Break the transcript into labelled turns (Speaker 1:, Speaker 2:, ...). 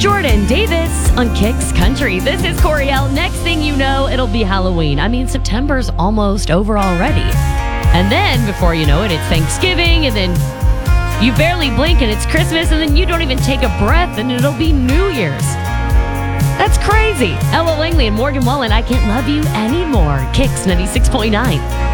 Speaker 1: Jordan Davis on Kicks Country. This is Coriel. Next thing you know, it'll be Halloween. I mean, September's almost over already. And then, before you know it, it's Thanksgiving, and then you barely blink and it's Christmas, and then you don't even take a breath and it'll be New Year's. That's crazy. Ella Langley and Morgan Wallen, I Can't Love You Anymore. Kicks 96.9.